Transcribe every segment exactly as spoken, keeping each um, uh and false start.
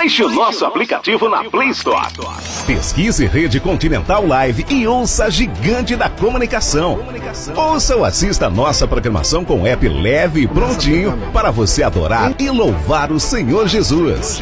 Baixe o nosso aplicativo na Play Store. Pesquise Rede Continental Live e ouça a gigante da comunicação. Ouça ou assista a nossa programação com o app leve e prontinho para você adorar e louvar o Senhor Jesus.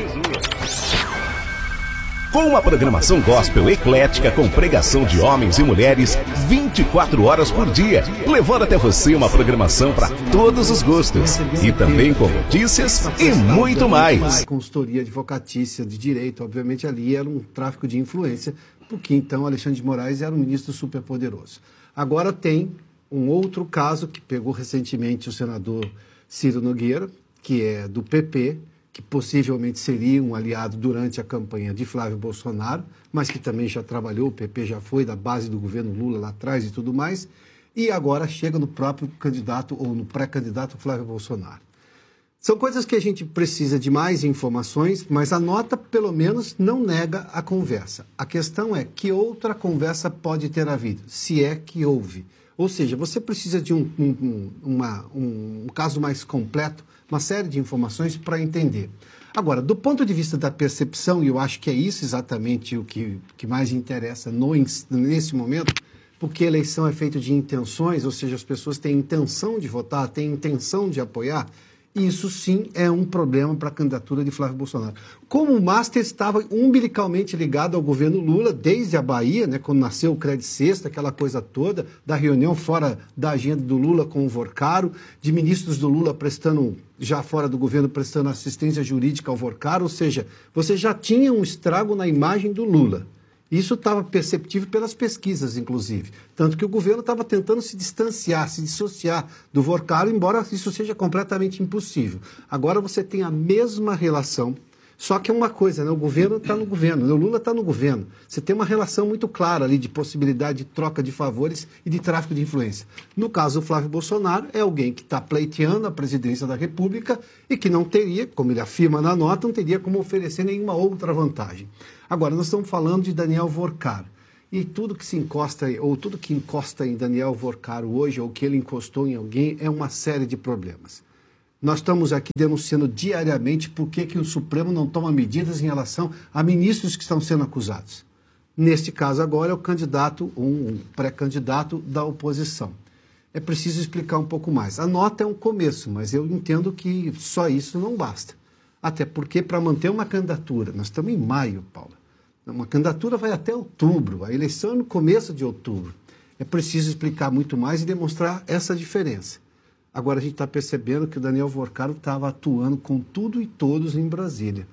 Com uma programação gospel eclética com pregação de homens e mulheres vinte e quatro horas por dia, levando até você uma programação para todos os gostos. E também com notícias e muito mais. Consultoria advocatícia de direito, obviamente ali era um tráfico de influência, porque então Alexandre de Moraes era um ministro superpoderoso. Agora tem um outro caso que pegou recentemente o senador Ciro Nogueira, que é do P P, que possivelmente seria um aliado durante a campanha de Flávio Bolsonaro, mas que também já trabalhou, o P P já foi da base do governo Lula lá atrás e tudo mais, e agora chega no próprio candidato ou no pré-candidato Flávio Bolsonaro. São coisas que a gente precisa de mais informações, mas a nota, pelo menos, não nega a conversa. A questão é que outra conversa pode ter havido, se é que houve. Ou seja, você precisa de um, um, uma, um, um caso mais completo, uma série de informações para entender. Agora, do ponto de vista da percepção, e eu acho que é isso exatamente o que, que mais interessa no, nesse momento, porque a eleição é feita de intenções, ou seja, as pessoas têm intenção de votar, têm intenção de apoiar, isso sim é um problema para a candidatura de Flávio Bolsonaro. Como o Master estava umbilicalmente ligado ao governo Lula, desde a Bahia, né, quando nasceu o Crédito Sexta, aquela coisa toda, da reunião fora da agenda do Lula com o Vorcaro, de ministros do Lula prestando, já fora do governo, prestando assistência jurídica ao Vorcaro, ou seja, você já tinha um estrago na imagem do Lula. Isso estava perceptível pelas pesquisas, inclusive. Tanto que o governo estava tentando se distanciar, se dissociar do Vorcaro, embora isso seja completamente impossível. Agora você tem a mesma relação, só que é uma coisa, né? O governo está no governo, né? O Lula está no governo. Você tem uma relação muito clara ali de possibilidade de troca de favores e de tráfico de influência. No caso, o Flávio Bolsonaro é alguém que está pleiteando a presidência da República e que não teria, como ele afirma na nota, não teria como oferecer nenhuma outra vantagem. Agora, nós estamos falando de Daniel Vorcaro. E tudo que se encosta, ou tudo que encosta em Daniel Vorcaro hoje, ou que ele encostou em alguém, é uma série de problemas. Nós estamos aqui denunciando diariamente por que que o Supremo não toma medidas em relação a ministros que estão sendo acusados. Neste caso agora é o candidato, um pré-candidato da oposição. É preciso explicar um pouco mais. A nota é um começo, mas eu entendo que só isso não basta. Até porque para manter uma candidatura, nós estamos em maio, Paula, uma candidatura vai até outubro, a eleição é no começo de outubro. É preciso explicar muito mais e demonstrar essa diferença. Agora a gente está percebendo que o Daniel Vorcaro estava atuando com tudo e todos em Brasília.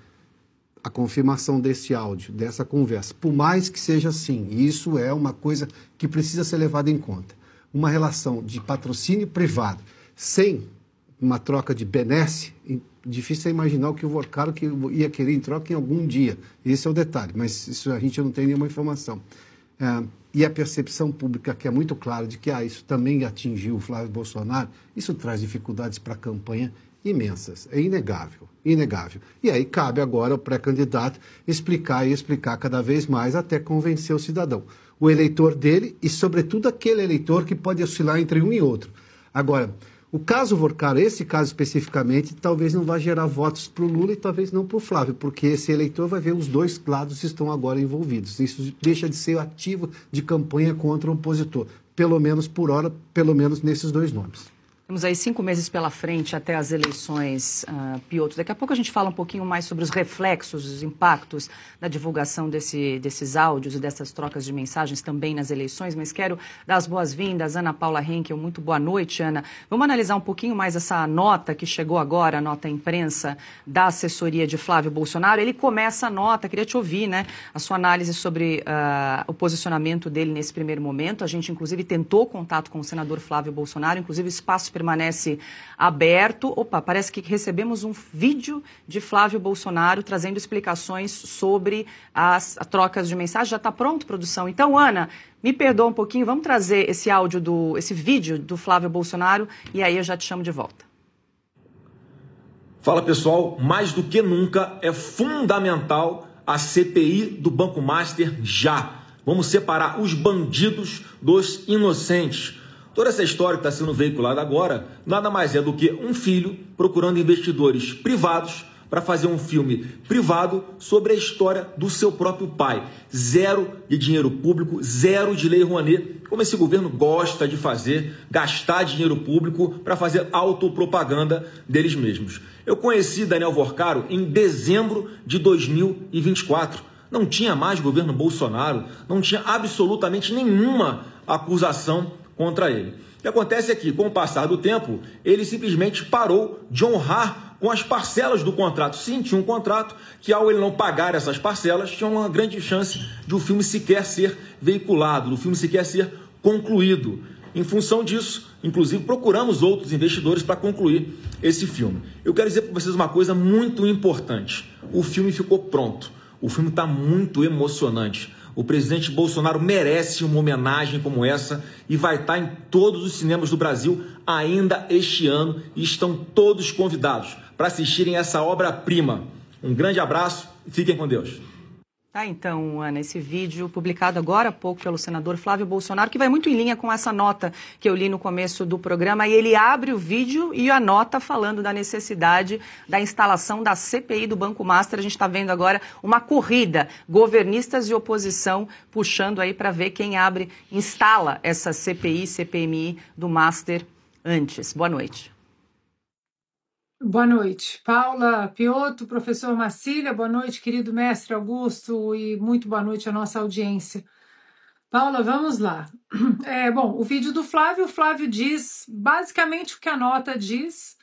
A confirmação desse áudio, dessa conversa, por mais que seja assim, isso é uma coisa que precisa ser levada em conta. Uma relação de patrocínio privado sem uma troca de benesse, difícil é imaginar o que o Vorcaro que ia querer em troca em algum dia. Esse é o detalhe, mas isso a gente não tem nenhuma informação. É, e a percepção pública, que é muito clara de que ah, isso também atingiu o Flávio Bolsonaro, isso traz dificuldades para a campanha imensas. É inegável, inegável. E aí cabe agora ao pré-candidato explicar e explicar cada vez mais até convencer o cidadão. O eleitor dele e, sobretudo, aquele eleitor que pode oscilar entre um e outro. Agora, o caso Vorcaro, esse caso especificamente, talvez não vá gerar votos para o Lula e talvez não para o Flávio, porque esse eleitor vai ver os dois lados que estão agora envolvidos. Isso deixa de ser ativo de campanha contra o opositor, pelo menos por hora, pelo menos nesses dois nomes. Temos aí cinco meses pela frente até as eleições, uh, Piotr. Daqui a pouco a gente fala um pouquinho mais sobre os reflexos, os impactos da divulgação desse, desses áudios e dessas trocas de mensagens também nas eleições, mas quero dar as boas-vindas. Ana Paula Henkel, muito boa noite, Ana. Vamos analisar um pouquinho mais essa nota que chegou agora, a nota imprensa da assessoria de Flávio Bolsonaro. Ele começa a nota, queria te ouvir, né, a sua análise sobre uh, o posicionamento dele nesse primeiro momento. A gente, inclusive, tentou contato com o senador Flávio Bolsonaro, inclusive o espaço permanece aberto. Opa, parece que recebemos um vídeo de Flávio Bolsonaro trazendo explicações sobre as, as trocas de mensagens. Já está pronto, produção? Então, Ana, me perdoa um pouquinho, vamos trazer esse áudio, do, esse vídeo do Flávio Bolsonaro e aí eu já te chamo de volta. Fala, pessoal, mais do que nunca é fundamental a C P I do Banco Master já. Vamos separar os bandidos dos inocentes. Toda essa história que está sendo veiculada agora nada mais é do que um filho procurando investidores privados para fazer um filme privado sobre a história do seu próprio pai. Zero de dinheiro público, zero de Lei Rouanet, como esse governo gosta de fazer, gastar dinheiro público para fazer autopropaganda deles mesmos. Eu conheci Daniel Vorcaro em dezembro de dois mil e vinte e quatro. Não tinha mais governo Bolsonaro, não tinha absolutamente nenhuma acusação contra ele. O que acontece é que, com o passar do tempo, ele simplesmente parou de honrar com as parcelas do contrato. Sim, tinha um contrato que, ao ele não pagar essas parcelas, tinha uma grande chance de o filme sequer ser veiculado, do filme sequer ser concluído. Em função disso, inclusive, procuramos outros investidores para concluir esse filme. Eu quero dizer para vocês uma coisa muito importante. O filme ficou pronto. O filme está muito emocionante. O presidente Bolsonaro merece uma homenagem como essa e vai estar em todos os cinemas do Brasil ainda este ano e estão todos convidados para assistirem essa obra-prima. Um grande abraço e fiquem com Deus. Tá, então, Ana, esse vídeo publicado agora há pouco pelo senador Flávio Bolsonaro, que vai muito em linha com essa nota que eu li no começo do programa, e ele abre o vídeo e a nota falando da necessidade da instalação da C P I do Banco Master. A gente está vendo agora uma corrida, governistas e oposição puxando aí para ver quem abre, instala essa C P I, C P M I do Master antes. Boa noite. Boa noite, Paula, Piotto, professor Marcília, boa noite, querido mestre Augusto, e muito boa noite à nossa audiência. Paula, vamos lá. É, bom, o vídeo do Flávio, o Flávio diz basicamente o que a nota diz.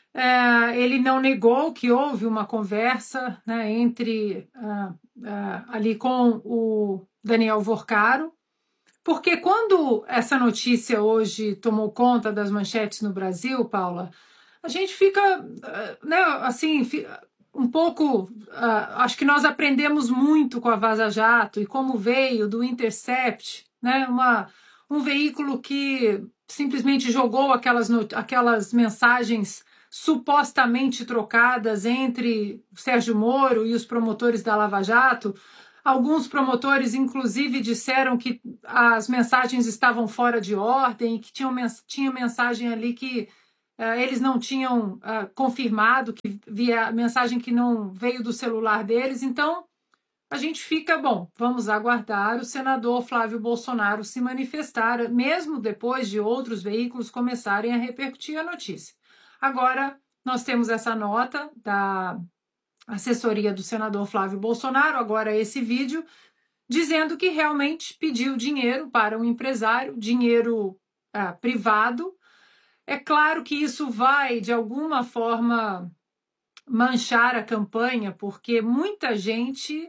É, ele não negou que houve uma conversa, né, entre uh, uh, ali com o Daniel Vorcaro, porque quando essa notícia hoje tomou conta das manchetes no Brasil, Paula, a gente fica, né, assim, um pouco, uh, acho que nós aprendemos muito com a Vaza Jato e como veio do Intercept, né, uma, um veículo que simplesmente jogou aquelas, aquelas mensagens supostamente trocadas entre Sérgio Moro e os promotores da Lava Jato. Alguns promotores, inclusive, disseram que as mensagens estavam fora de ordem, que tinha, tinha mensagem ali que Uh, eles não tinham uh, confirmado, que via mensagem que não veio do celular deles. Então, a gente fica, bom, vamos aguardar o senador Flávio Bolsonaro se manifestar, mesmo depois de outros veículos começarem a repercutir a notícia. Agora, nós temos essa nota da assessoria do senador Flávio Bolsonaro, agora esse vídeo, dizendo que realmente pediu dinheiro para um empresário, dinheiro uh, privado. É claro que isso vai, de alguma forma, manchar a campanha, porque muita gente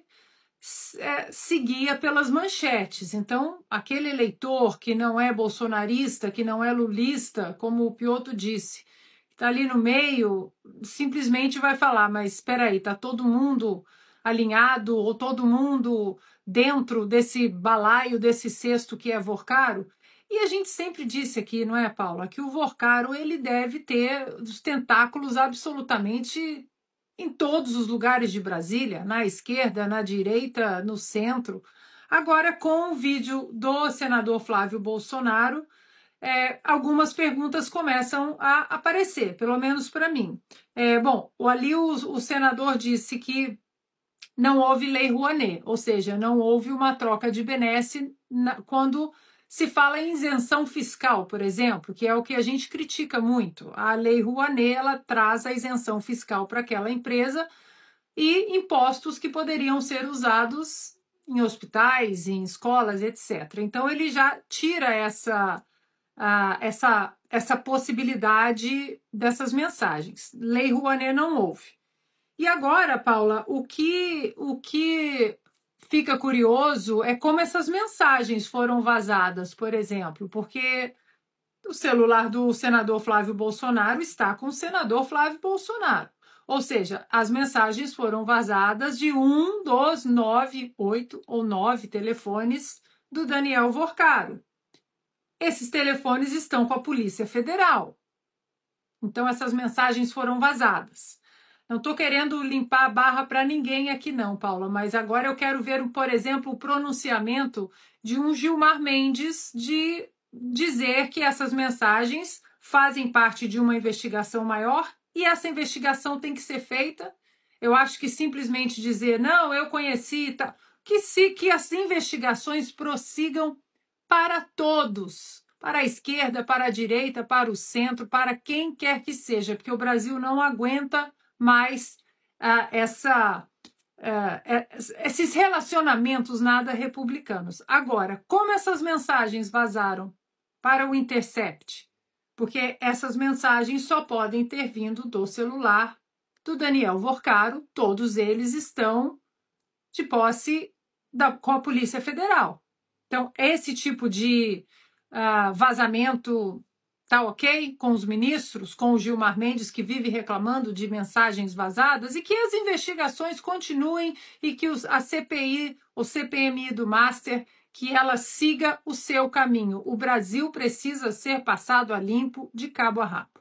é, seguia pelas manchetes. Então, aquele eleitor que não é bolsonarista, que não é lulista, como o Piotto disse, que está ali no meio, simplesmente vai falar, mas espera aí, está todo mundo alinhado ou todo mundo dentro desse balaio, desse cesto que é Vorcaro? E a gente sempre disse aqui, não é, Paula, que o Vorcaro ele deve ter os tentáculos absolutamente em todos os lugares de Brasília, na esquerda, na direita, no centro. Agora, com o vídeo do senador Flávio Bolsonaro, é, algumas perguntas começam a aparecer, pelo menos para mim. É, bom, ali o, o senador disse que não houve lei Rouanet, ou seja, não houve uma troca de benesse na, quando se fala em isenção fiscal, por exemplo, que é o que a gente critica muito. A lei Rouanet, ela traz a isenção fiscal para aquela empresa e impostos que poderiam ser usados em hospitais, em escolas, etcétera. Então, ele já tira essa, uh, essa, essa possibilidade dessas mensagens. Lei Rouanet não houve. E agora, Paula, o que... O que fica curioso é como essas mensagens foram vazadas, por exemplo, porque o celular do senador Flávio Bolsonaro está com o senador Flávio Bolsonaro. Ou seja, as mensagens foram vazadas de um dos nove, oito ou nove telefones do Daniel Vorcaro. Esses telefones estão com a Polícia Federal. Então, essas mensagens foram vazadas. Não estou querendo limpar a barra para ninguém aqui não, Paula, mas agora eu quero ver, por exemplo, o pronunciamento de um Gilmar Mendes de dizer que essas mensagens fazem parte de uma investigação maior e essa investigação tem que ser feita Eu acho que simplesmente dizer, não, eu conheci, tá, que, se, que as investigações prossigam para todos, para a esquerda, para a direita, para o centro, para quem quer que seja, porque o Brasil não aguenta mais uh, essa, uh, esses relacionamentos nada republicanos. Agora, como essas mensagens vazaram para o Intercept? Porque essas mensagens só podem ter vindo do celular do Daniel Vorcaro, todos eles estão de posse da, com a Polícia Federal. Então, esse tipo de uh, vazamento está ok com os ministros, com o Gilmar Mendes, que vive reclamando de mensagens vazadas, e que as investigações continuem e que os, a C P I, o C P M I do Master, que ela siga o seu caminho. O Brasil precisa ser passado a limpo de cabo a rabo.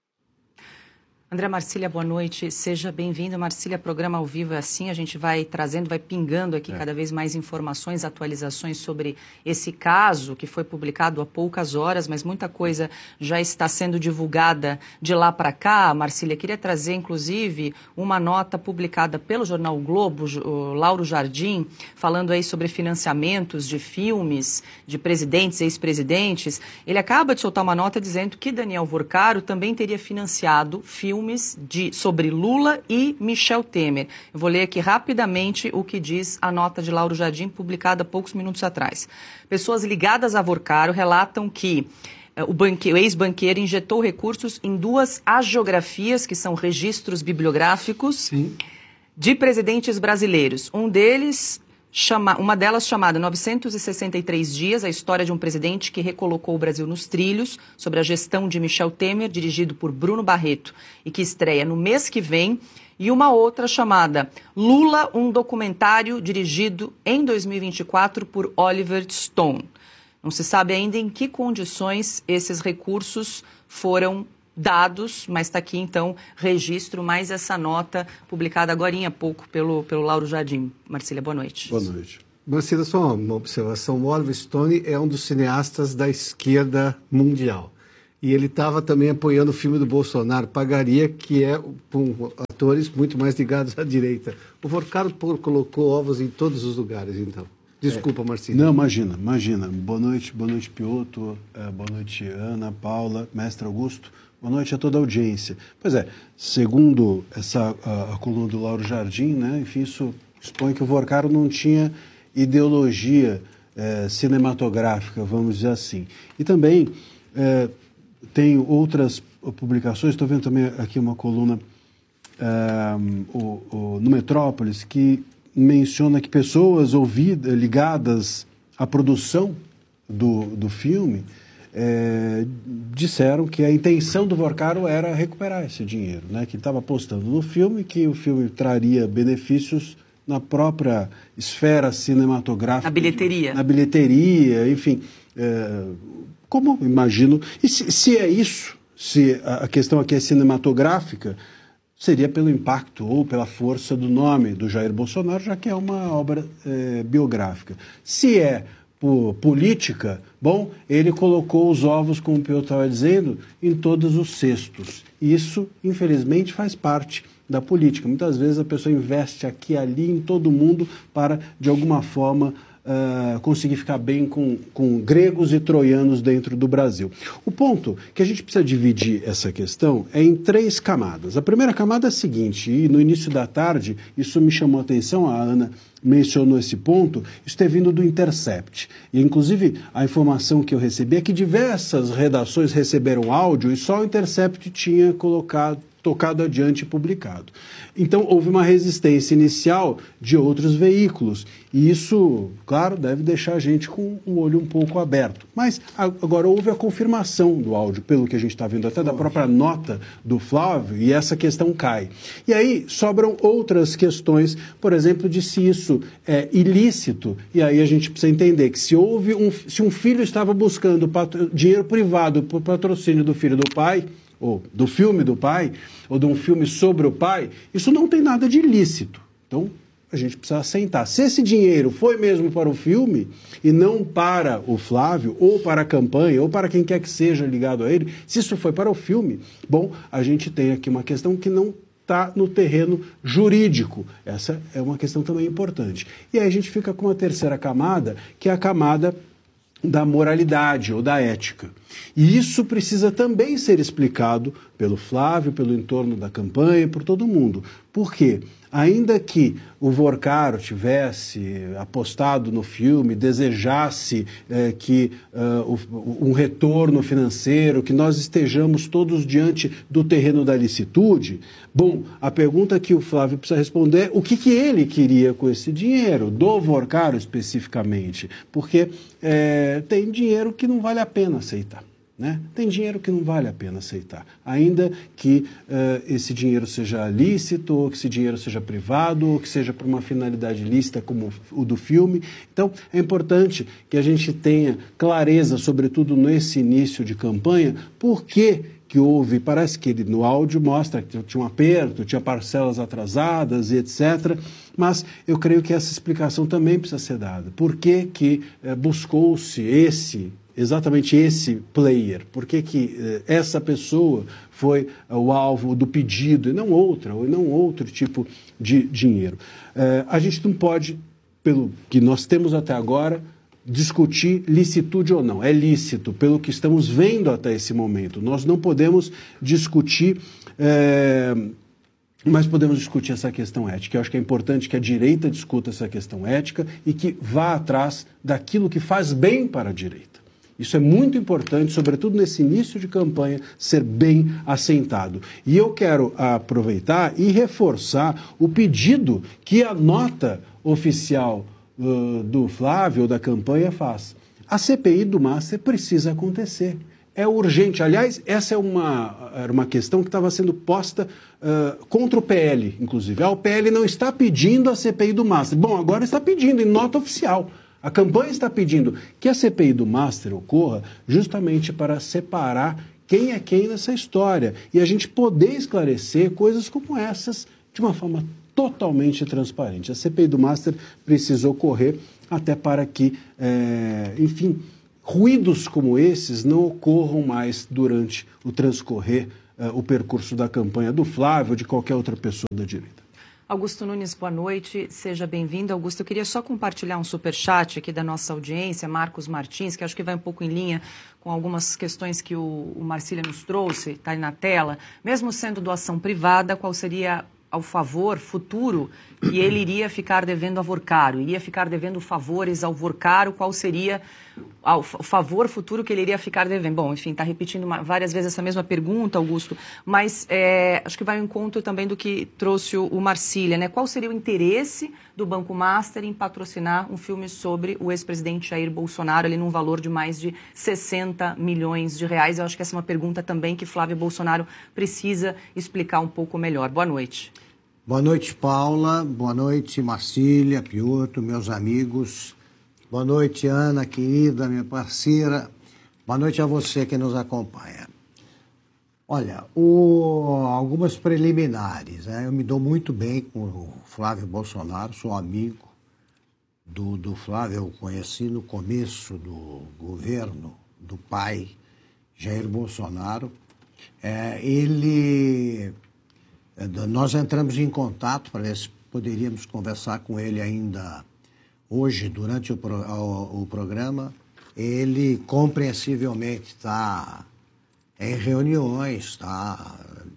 André Marcília, boa noite. Seja bem-vindo. Marcília, programa ao vivo é assim, a gente vai trazendo, vai pingando aqui é. cada vez mais informações, atualizações sobre esse caso que foi publicado há poucas horas, mas muita coisa já está sendo divulgada de lá para cá. Marcília, queria trazer, inclusive, uma nota publicada pelo jornal o Globo, o Lauro Jardim, falando aí sobre financiamentos de filmes de presidentes e ex-presidentes. Ele acaba de soltar uma nota dizendo que Daniel Vorcaro também teria financiado filmes De, sobre Lula e Michel Temer. Eu vou ler aqui rapidamente o que diz a nota de Lauro Jardim, publicada há poucos minutos atrás. Pessoas ligadas a Vorcaro relatam que uh, o, banque, o ex-banqueiro injetou recursos em duas agiografias, que são registros bibliográficos, Sim. de presidentes brasileiros. Um deles... Chama, uma delas chamada novecentos e sessenta e três dias, a história de um presidente que recolocou o Brasil nos trilhos, sobre a gestão de Michel Temer, dirigido por Bruno Barreto, e que estreia no mês que vem, e uma outra chamada Lula, um documentário dirigido em dois mil e vinte e quatro por Oliver Stone. Não se sabe ainda em que condições esses recursos foram dados, mas está aqui, então, registro, mais essa nota publicada agorinha há pouco pelo, pelo Lauro Jardim. Marcília, boa noite. Boa noite. Marcília, só uma observação. O Oliver Stone é um dos cineastas da esquerda mundial. E ele estava também apoiando o filme do Bolsonaro, Pagaria, que é com atores muito mais ligados à direita. O Vorcaro colocou ovos em todos os lugares, então. Desculpa, Marcília. Não, imagina, imagina. Boa noite, boa noite, Piotto, boa noite, Ana, Paula, mestre Augusto. Boa noite a toda a audiência. Pois é, segundo essa, a, a coluna do Lauro Jardim, né, enfim, isso expõe que o Vorcaro não tinha ideologia é, cinematográfica, vamos dizer assim. E também é, tem outras publicações, estou vendo também aqui uma coluna é, o, o, no Metrópolis, que menciona que pessoas ouvidas, ligadas à produção do, do filme, É, disseram que a intenção do Vorcaro era recuperar esse dinheiro, né? Que estava apostando no filme, que o filme traria benefícios na própria esfera cinematográfica. Na bilheteria. Na bilheteria, enfim. É, como imagino... E se, se é isso, se a questão aqui é cinematográfica, seria pelo impacto ou pela força do nome do Jair Bolsonaro, já que é uma obra é, biográfica. Se é por política, bom, ele colocou os ovos, como o Piotr estava dizendo, em todos os cestos. Isso, infelizmente, faz parte da política. Muitas vezes a pessoa investe aqui e ali em todo mundo para, de alguma forma, uh, conseguir ficar bem com, com gregos e troianos dentro do Brasil. O ponto que a gente precisa dividir essa questão é em três camadas. A primeira camada é a seguinte, e no início da tarde, isso me chamou a atenção, a Ana mencionou esse ponto, isso ter vindo do Intercept. E, inclusive, a informação que eu recebi é que diversas redações receberam áudio e só o Intercept tinha colocado, tocado adiante e publicado. Então, houve uma resistência inicial de outros veículos. E isso, claro, deve deixar a gente com o olho um pouco aberto. Mas agora houve a confirmação do áudio, pelo que a gente está vendo até da própria nota do Flávio, e essa questão cai. E aí sobram outras questões, por exemplo, de se isso é ilícito. E aí a gente precisa entender que se houve um, se um filho estava buscando patro, dinheiro privado por patrocínio do filho do pai, ou do filme do pai, ou de um filme sobre o pai, isso não tem nada de ilícito. Então, a gente precisa assentar. Se esse dinheiro foi mesmo para o filme, e não para o Flávio, ou para a campanha, ou para quem quer que seja ligado a ele, se isso foi para o filme, bom, a gente tem aqui uma questão que não está no terreno jurídico. Essa é uma questão também importante. E aí a gente fica com a terceira camada, que é a camada da moralidade ou da ética. E isso precisa também ser explicado pelo Flávio, pelo entorno da campanha, por todo mundo. Por quê? Ainda que o Vorcaro tivesse apostado no filme, desejasse eh, que uh, um retorno financeiro, que nós estejamos todos diante do terreno da licitude, bom, a pergunta que o Flávio precisa responder é o que, que ele queria com esse dinheiro, do Vorcaro especificamente, porque eh, tem dinheiro que não vale a pena aceitar. Né? Tem dinheiro que não vale a pena aceitar, ainda que uh, esse dinheiro seja lícito, ou que esse dinheiro seja privado, ou que seja por uma finalidade lícita como o do filme. Então, é importante que a gente tenha clareza, sobretudo nesse início de campanha, por que que houve, parece que ele no áudio mostra que tinha um aperto, tinha parcelas atrasadas e etcétera, mas eu creio que essa explicação também precisa ser dada. Por que que uh, buscou-se esse exatamente esse player, por que que eh, essa pessoa foi uh, o alvo do pedido e não outra, ou não outro tipo de dinheiro. Uh, a gente não pode, pelo que nós temos até agora, discutir licitude ou não. É lícito, pelo que estamos vendo até esse momento. Nós não podemos discutir... Eh, mas podemos discutir essa questão ética. Eu acho que é importante que a direita discuta essa questão ética e que vá atrás daquilo que faz bem para a direita. Isso é muito importante, sobretudo nesse início de campanha, ser bem assentado. E eu quero aproveitar e reforçar o pedido que a nota oficial uh, do Flávio, da campanha, faz. A C P I do Master precisa acontecer. É urgente. Aliás, essa é uma, era uma questão que estava sendo posta uh, contra o P L, inclusive. Ah, o P L não está pedindo a C P I do Master. Bom, agora está pedindo em nota oficial. A campanha está pedindo que a C P I do Master ocorra justamente para separar quem é quem nessa história e a gente poder esclarecer coisas como essas de uma forma totalmente transparente. A C P I do Master precisa ocorrer até para que, é, enfim, ruídos como esses não ocorram mais durante o transcorrer, é, o percurso da campanha do Flávio ou de qualquer outra pessoa da direita. Augusto Nunes, boa noite, seja bem-vindo. Augusto, eu queria só compartilhar um superchat aqui da nossa audiência, Marcos Martins, que acho que vai um pouco em linha com algumas questões que o, o Marcília nos trouxe, está aí na tela. Mesmo sendo doação privada, qual seria ao favor futuro que ele iria ficar devendo a Vorcaro? Iria ficar devendo favores ao Vorcaro? Qual seria o favor futuro que ele iria ficar devendo? Bom, enfim, está repetindo uma, várias vezes essa mesma pergunta, Augusto, mas é, acho que vai ao encontro também do que trouxe o, o Marcília, né? Qual seria o interesse do Banco Master em patrocinar um filme sobre o ex-presidente Jair Bolsonaro, ali num valor de mais de sessenta milhões de reais? Eu acho que essa é uma pergunta também que Flávio Bolsonaro precisa explicar um pouco melhor. Boa noite. Boa noite, Paula. Boa noite, Marcília, Piotr, meus amigos. Boa noite, Ana, querida, minha parceira. Boa noite a você que nos acompanha. Olha, o, algumas preliminares, né? Eu me dou muito bem com o Flávio Bolsonaro, sou amigo do, do Flávio, eu conheci no começo do governo do pai, Jair Bolsonaro. É, ele... Nós entramos em contato para ver se poderíamos conversar com ele ainda hoje, durante o, pro, o, o programa. Ele compreensivelmente está em reuniões, está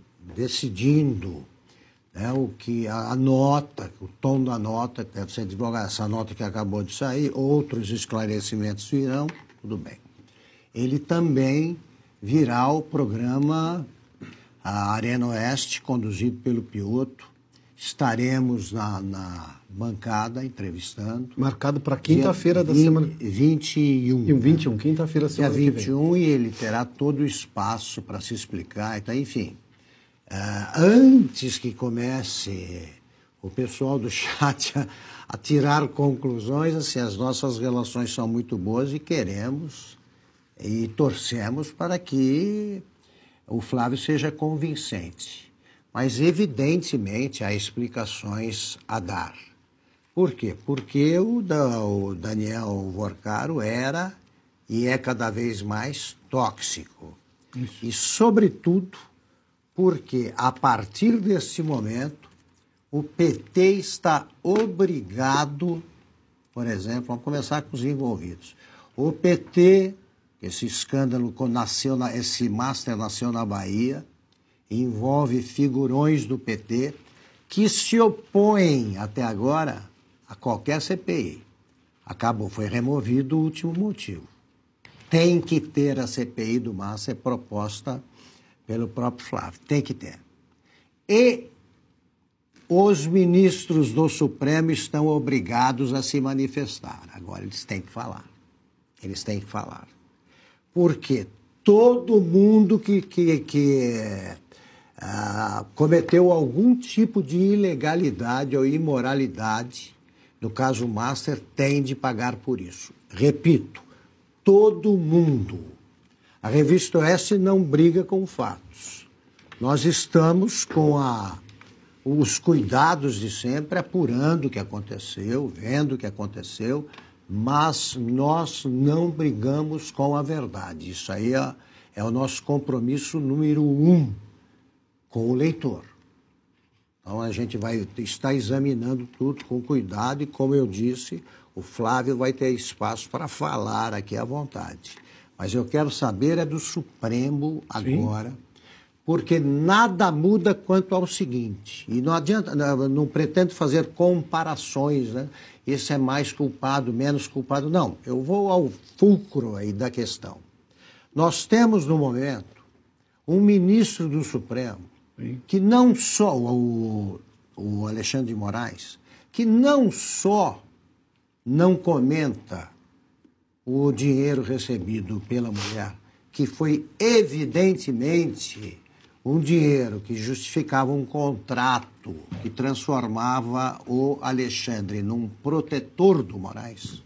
decidindo, né, o que a, a nota, o tom da nota que deve ser divulgada, essa nota que acabou de sair, outros esclarecimentos virão, tudo bem. Ele também virá o programa a Arena Oeste, conduzido pelo Piotr. Estaremos na, na bancada entrevistando. Marcado para quinta-feira da semana. vinte e um. vinte e um, quinta-feira da semana. Dia vinte e um, e ele terá todo o espaço para se explicar. Então, enfim, uh, antes que comece o pessoal do chat a, a tirar conclusões, assim, as nossas relações são muito boas e queremos e torcemos para que o Flávio seja convincente. Mas, evidentemente, há explicações a dar. Por quê? Porque o, da, o Daniel Vorcaro era e é cada vez mais tóxico. Isso. E, sobretudo, porque a partir desse momento o P T está obrigado, por exemplo, vamos começar com os envolvidos. O P T, esse escândalo nasceu, na, esse master nasceu na Bahia, envolve figurões do P T que se opõem até agora a qualquer C P I. Acabou, foi removido o último motivo. Tem que ter a C P I do master proposta pelo próprio Flávio, tem que ter. E os ministros do Supremo estão obrigados a se manifestar. Agora eles têm que falar. Eles têm que falar. Porque todo mundo que, que, que uh, cometeu algum tipo de ilegalidade ou imoralidade, no caso Master, tem de pagar por isso. Repito, todo mundo. A Revista Oeste não briga com fatos. Nós estamos com a, os cuidados de sempre, apurando o que aconteceu, vendo o que aconteceu, mas nós não brigamos com a verdade. Isso aí é, é o nosso compromisso número um com o leitor. Então a gente vai estar examinando tudo com cuidado e, como eu disse, o Flávio vai ter espaço para falar aqui à vontade. Mas eu quero saber é do Supremo agora, sim, porque nada muda quanto ao seguinte, e não adianta, não, não pretendo fazer comparações, né? Esse é mais culpado, menos culpado, não. Eu vou ao fulcro aí da questão. Nós temos, no momento, um ministro do Supremo, sim, que não só, o, o Alexandre de Moraes, que não só não comenta o dinheiro recebido pela mulher, que foi evidentemente um dinheiro que justificava um contrato que transformava o Alexandre num protetor do Moraes,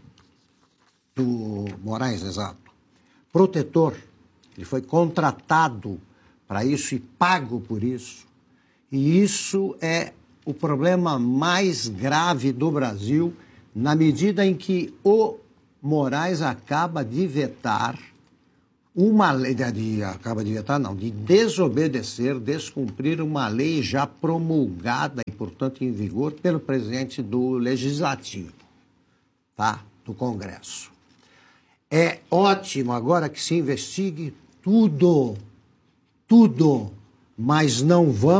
do Moraes, exato, protetor, ele foi contratado para isso e pago por isso, e isso é o problema mais grave do Brasil, na medida em que o Moraes acaba de vetar uma lei, de, acaba de vetar não, de desobedecer, descumprir uma lei já promulgada e, portanto, em vigor pelo presidente do Legislativo, tá? Do Congresso. É ótimo agora que se investigue tudo, tudo, mas não vamos